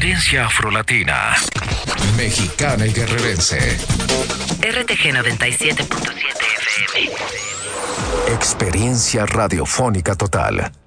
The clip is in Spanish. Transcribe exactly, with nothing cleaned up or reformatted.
tendencia afrolatina, mexicana y guerrerense. R T G noventa y siete punto siete F M. Experiencia radiofónica total.